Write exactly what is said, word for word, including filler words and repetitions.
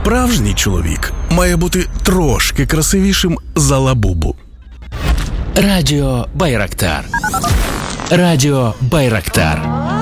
Справжній чоловік має бути трошки красивішим за Лабубу. Радіо Байрактар. Радіо Байрактар.